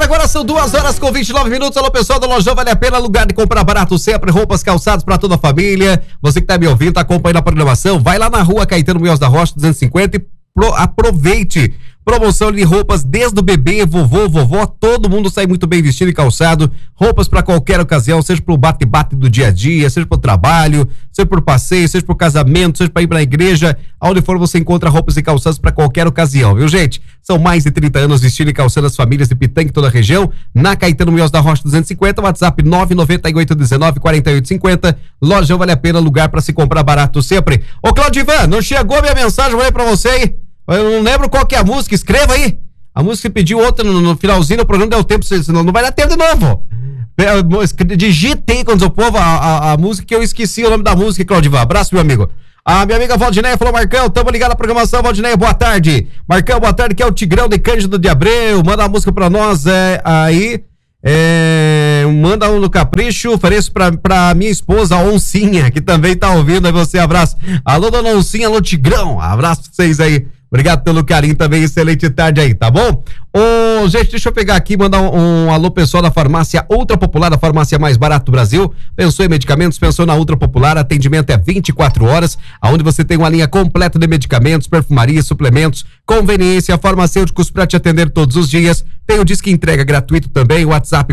agora são 2h29. Alô, pessoal da Lojão Vale a Pena, lugar de comprar barato sempre, roupas, calçados pra toda a família. Você que tá me ouvindo, tá acompanhando a programação, vai lá na rua Caetano Munhoz da Rocha 250 e aproveite. Promoção de roupas desde o bebê, vovó, todo mundo sai muito bem vestido e calçado. Roupas para qualquer ocasião, seja pro bate-bate do dia a dia, seja pro trabalho, seja pro passeio, seja pro casamento, seja para ir pra igreja. Aonde for você encontra roupas e calçados para qualquer ocasião, viu, gente? São mais de 30 anos vestindo e calçando as famílias de Pitanga e toda a região. Na Caetano Munhoz da Rocha 250, WhatsApp 998194850. Lojão Vale a Pena, lugar para se comprar barato sempre. Ô, Claudivan, não chegou minha mensagem, vou ler pra você aí. Eu não lembro qual que é a música, escreva aí. A música que pediu outra no finalzinho do programa, deu tempo, senão não vai dar tempo de novo. Digita aí, quando o povo, a música que eu esqueci o nome da música, Claudivan. Abraço, meu amigo. A minha amiga Valdineia falou: Marcão, tamo ligado na programação. Valdineia, boa tarde. Marcão, boa tarde, que é o Tigrão de Cândido de Abreu. Manda a música pra nós, manda um no capricho, ofereço pra minha esposa, a Oncinha, que também tá ouvindo aí você, abraço. Alô, dona Oncinha, alô, Tigrão, abraço pra vocês aí. Obrigado pelo carinho também, excelente tarde aí, tá bom? Gente, deixa eu pegar aqui e mandar um alô pessoal da farmácia Ultra Popular, a farmácia mais barata do Brasil. Pensou em medicamentos, pensou na Ultra Popular, atendimento é 24 horas, onde você tem uma linha completa de medicamentos, perfumaria, suplementos, conveniência, farmacêuticos para te atender todos os dias. Tem o disque entrega gratuito também, WhatsApp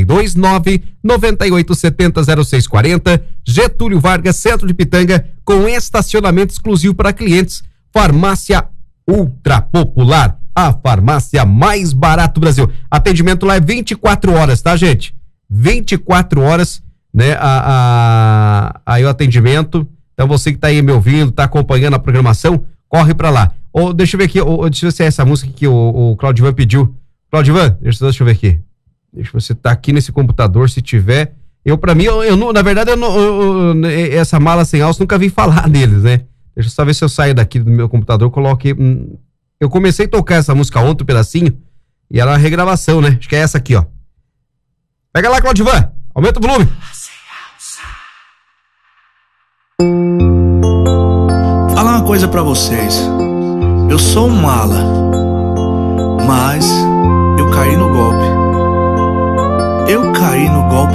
429-9870-0640, Getúlio Vargas, centro de Pitanga, com estacionamento exclusivo para clientes. Farmácia Ultra Popular, a farmácia mais barata do Brasil. Atendimento lá é 24 horas, tá, gente? 24 horas, né? Aí o atendimento. Então você que tá aí me ouvindo, tá acompanhando a programação, corre pra lá. Deixa eu ver aqui, deixa eu ver se é essa música que o Claudivan pediu. Claudivan, deixa eu ver aqui. Deixa você tá aqui nesse computador, se tiver. Na verdade, essa mala sem alça, nunca vi falar deles, né? Deixa eu só ver se eu saio daqui do meu computador, coloquei. Eu comecei a tocar essa música ontem, um pedacinho, e ela é uma regravação, né? Acho que é essa aqui, ó. Pega lá, Claudivan, aumenta o volume. Falar uma coisa pra vocês. Eu sou um mala, mas eu caí no golpe. Eu caí no golpe